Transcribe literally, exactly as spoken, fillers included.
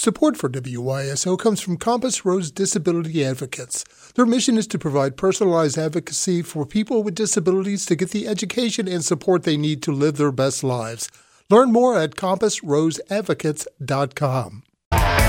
Support for W Y S O comes from Compass Rose Disability Advocates. Their mission is to provide personalized advocacy for people with disabilities to get the education and support they need to live their best lives. Learn more at compass rose advocates dot com.